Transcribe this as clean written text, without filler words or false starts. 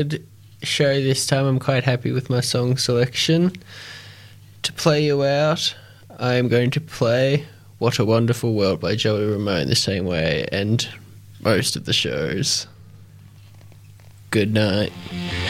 Show this time, I'm quite happy with my song selection. To play you out, I am going to play What a Wonderful World by Joey Ramone the same way I end most of the shows. Good night.